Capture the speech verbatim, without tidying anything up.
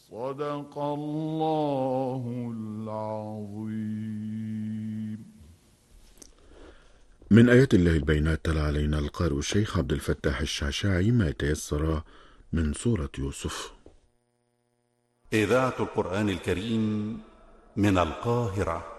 صدق الله العظيم. من آيات الله البينات تلا علينا القارئ الشيخ عبد الفتاح الشعشاعي ما تيسر من سورة يوسف. إذاعة القرآن الكريم من القاهرة.